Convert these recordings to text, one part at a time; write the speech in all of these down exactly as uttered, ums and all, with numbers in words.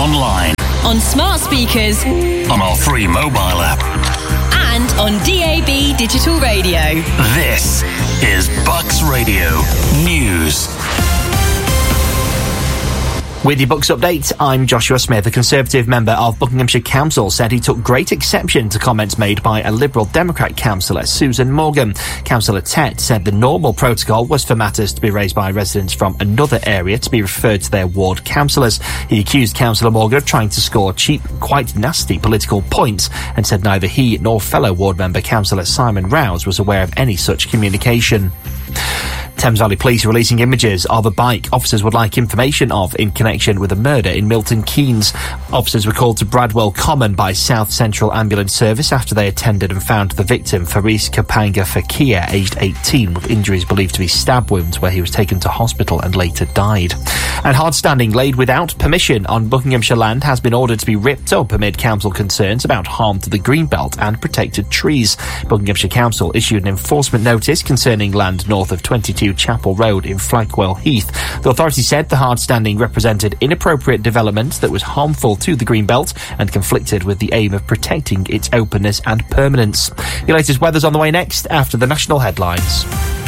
online, on smart speakers, on our free mobile app, and on D A B digital radio. This is Bucks Radio News. With your Bucks update, I'm Joshua Smith. A Conservative member of Buckinghamshire Council said he took great exception to comments made by a Liberal Democrat councillor, Susan Morgan. Councillor Tett said the normal protocol was for matters to be raised by residents from another area to be referred to their ward councillors. He accused Councillor Morgan of trying to score cheap, quite nasty political points and said neither he nor fellow ward member Councillor Simon Rouse was aware of any such communication. Thames Valley Police are releasing images of a bike officers would like information of in connection with a murder in Milton Keynes. Officers were called to Bradwell Common by South Central Ambulance Service after they attended and found the victim, Faris Kapanga Fakir, aged eighteen, with injuries believed to be stab wounds, where he was taken to hospital and later died. And hardstanding laid without permission on Buckinghamshire land has been ordered to be ripped up amid council concerns about harm to the Greenbelt and protected trees. Buckinghamshire Council issued an enforcement notice concerning land north of twenty-two Chapel Road in Flagwell Heath. The authority said the hardstanding represented inappropriate development that was harmful to the Greenbelt and conflicted with the aim of protecting its openness and permanence. Your latest weather's on the way next after the national headlines.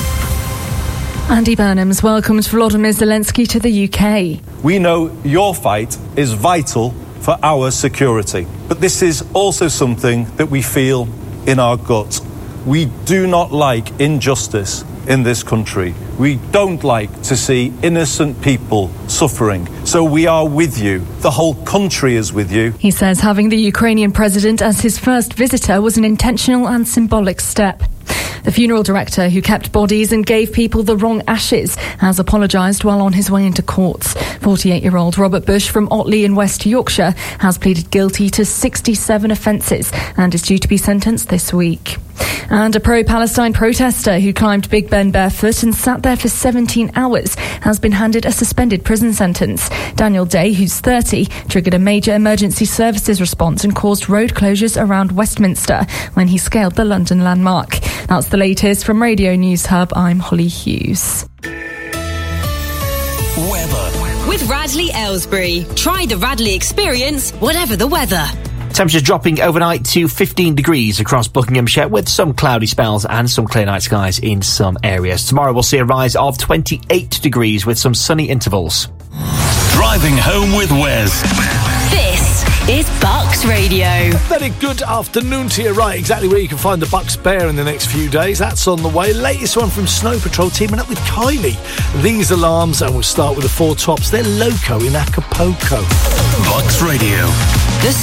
Andy Burnham's welcomed Volodymyr Zelensky to the U K. We know your fight is vital for our security, but this is also something that we feel in our gut. We do not like injustice in this country. We don't like to see innocent people suffering. So we are with you. The whole country is with you. He says having the Ukrainian president as his first visitor was an intentional and symbolic step. The funeral director who kept bodies and gave people the wrong ashes has apologised while on his way into courts. forty-eight-year-old Robert Bush from Otley in West Yorkshire has pleaded guilty to sixty-seven offences and is due to be sentenced this week. And a pro-Palestine protester who climbed Big Ben barefoot and sat there for seventeen hours has been handed a suspended prison sentence. Daniel Day, who's thirty, triggered a major emergency services response and caused road closures around Westminster when he scaled the London landmark. That's the latest from Radio News Hub. I'm Holly Hughes. Weather. With Radley Aylesbury. Try the Radley experience, whatever the weather. Temperatures dropping overnight to fifteen degrees across Buckinghamshire with some cloudy spells and some clear night skies in some areas. Tomorrow we'll see a rise of twenty-eight degrees with some sunny intervals. Driving home with Wes. This is Bucks Radio. Very good afternoon to you. Right, exactly where you can find the Bucks Bear in the next few days. That's on the way. Latest one from Snow Patrol teaming up with Kylie. These alarms, and we'll start with the Four Tops. They're Loco in Acapulco. Bucks Radio.